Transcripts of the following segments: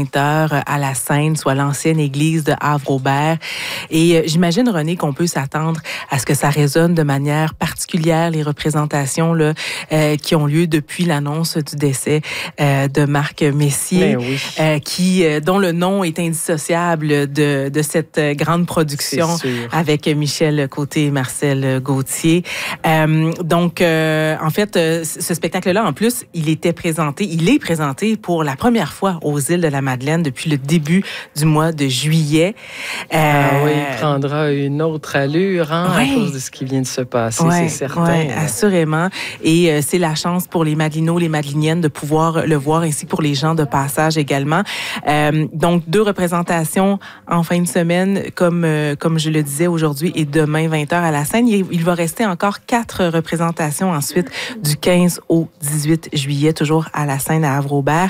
20h à la Seine, soit l'ancienne église de Havre-Aubert. Et j'imagine, René, qu'on peut s'attendre à ce que ça résonne de manière particulière, les représentations là, qui ont lieu depuis l'annonce du décès de Marc Messier, dont le nom est indissociable de cette grande production avec Michel Côté et Marcel Gauthier. En fait, ce spectacle-là, en plus, il est présenté pour la première fois aux îles de la Madeleine depuis le début du mois de juillet. Il prendra une autre allure à cause de ce qui vient de se passer, c'est certain. Oui, assurément. Et c'est la chance pour les Madelinots, les Madeliniennes de pouvoir le voir, ainsi que pour les gens de passage également. Donc, 2 représentations en fin de semaine, comme je le disais aujourd'hui, et demain, 20h à la Seine. Il va rester encore 4 représentations ensuite du 15 au 18 juillet, toujours à la Seine à Havre-Aubert.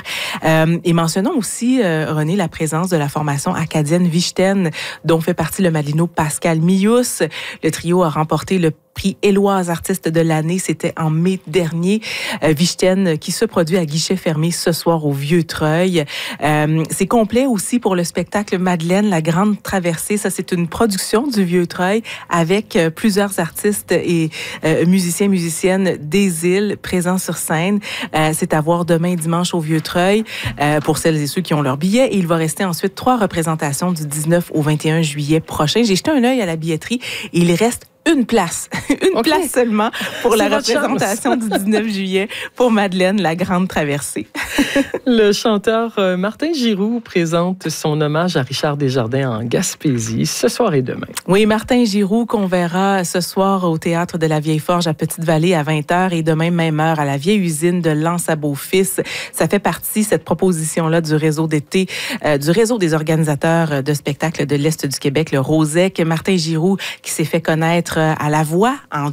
Et mentionnons aussi, René, la présence de la formation acadienne Vichten, dont fait partie le Madelino Pascal Mius. Le trio a remporté le prix Éloise artiste de l'année, c'était en mai dernier. Vichten qui se produit à guichet fermé ce soir au Vieux-Treuil. C'est complet aussi pour le spectacle Madeleine, la grande traversée. Ça, c'est une production du Vieux-Treuil avec plusieurs artistes et musiciennes des îles présents sur scène. C'est à voir demain dimanche au Vieux-Treuil pour celles et ceux qui ont leur billet. Et il va rester ensuite 3 représentations du 19 au 21 juillet prochain. J'ai jeté un œil à la billetterie et il reste une place seulement pour la représentation du 19 juillet pour Madeleine, la grande traversée. Le chanteur Martin Giroux présente son hommage à Richard Desjardins en Gaspésie ce soir et demain. Oui, Martin Giroux qu'on verra ce soir au Théâtre de la Vieille Forge à Petite-Vallée à 20h et demain même heure à la Vieille Usine de Lens-à-Beaufils. Ça fait partie, cette proposition-là, du réseau d'été, du réseau des organisateurs de spectacles de l'Est du Québec, le Rosec. Martin Giroux qui s'est fait connaître à La Voix en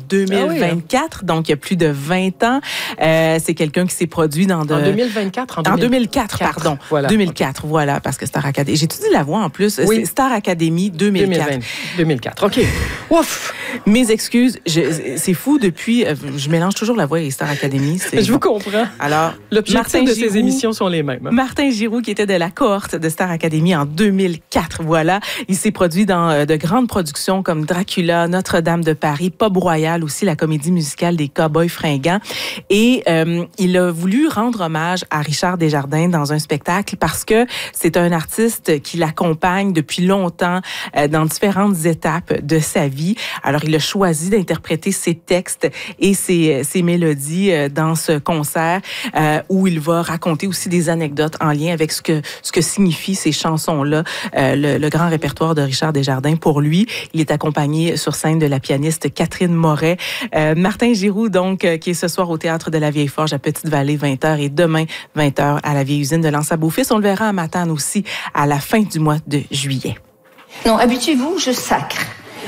2024, donc il y a plus de 20 ans. C'est quelqu'un qui s'est produit en 2024? En 2004, pardon. Voilà. 2004, voilà, parce que Star Academy. J'ai étudié La Voix en plus. Oui. C'est Star Academy 2004. 2004, OK. Ouf! Mes excuses, c'est fou depuis... je mélange toujours La Voix et Star Academy. Je vous comprends. Alors, l'objectif de ces émissions sont les mêmes. Martin Giroux, qui était de la cohorte de Star Academy en 2004, voilà. Il s'est produit dans de grandes productions comme Dracula, Notre-Dame de Paris, Pub Royal aussi, la comédie musicale des Cowboys fringants. Et il a voulu rendre hommage à Richard Desjardins dans un spectacle parce que c'est un artiste qui l'accompagne depuis longtemps dans différentes étapes de sa vie. Alors, il a choisi d'interpréter ses textes et ses mélodies dans ce concert où il va raconter aussi des anecdotes en lien avec ce que signifient ces chansons-là, le grand répertoire de Richard Desjardins pour lui. Il est accompagné sur scène de la pianiste Catherine Moret. Martin Giroux, donc, qui est ce soir au Théâtre de la Vieille Forge à Petite-Vallée, 20h, et demain, 20h, à la Vieille Usine de Lens-à-Beaufils. On le verra à Matane aussi à la fin du mois de juillet. Non, habituez-vous, je sacre.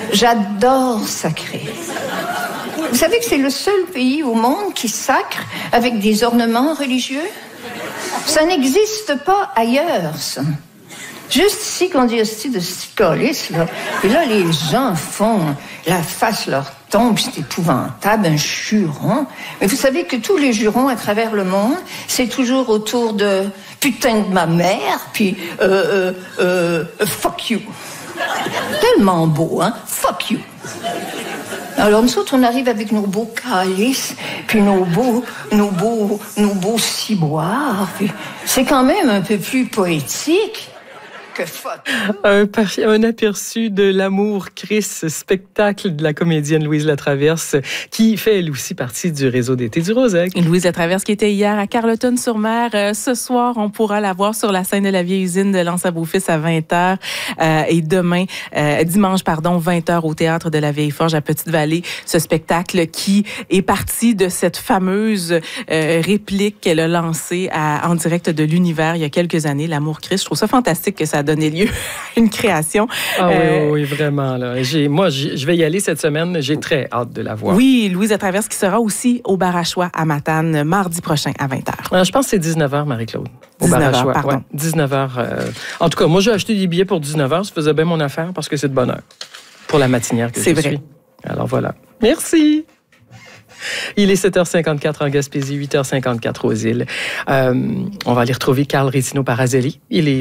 J'adore sacrer. Vous savez que c'est le seul pays au monde qui sacre avec des ornements religieux? Ça n'existe pas ailleurs, ça. Juste ici, qu'on dit hostie de scolis, là. Et là, les gens font, la face leur tombe, c'est épouvantable, un juron. Mais vous savez que tous les jurons à travers le monde, c'est toujours autour de putain de ma mère, puis fuck you. Tellement beau, hein? Fuck you. Alors, nous autres, on arrive avec nos beaux calices, puis nos beaux ciboires, puis c'est quand même un peu plus poétique. Un aperçu de L'amour Christ, spectacle de la comédienne Louise Latraverse, qui fait elle aussi partie du réseau d'été du Rosec. Louise Latraverse qui était hier à Carleton-sur-Mer. Ce soir, on pourra la voir sur la scène de la Vieille Usine de Lens-à-Beaufils à 20h. Et demain, dimanche, 20h au Théâtre de la Vieille Forge à Petite-Vallée. Ce spectacle qui est parti de cette fameuse réplique qu'elle a lancée en direct de l'univers il y a quelques années, L'amour Christ. Je trouve ça fantastique que ça a donné lieu à une création. Ah oui, vraiment. Là. Je vais y aller cette semaine. J'ai très hâte de la voir. Oui, Louise Latraverse qui sera aussi au Bar à Choix à Matane mardi prochain à 20h. Je pense que c'est 19h, Marie-Claude. Au Bar à Choix, pardon. Ouais, 19h. En tout cas, moi, j'ai acheté des billets pour 19h. Ça faisait bien mon affaire parce que c'est de bonne heure pour la matinière que je suis. Alors voilà. Merci. Il est 7h54 en Gaspésie, 8h54 aux îles. On va aller retrouver Carl Rétino Parazelli. Il est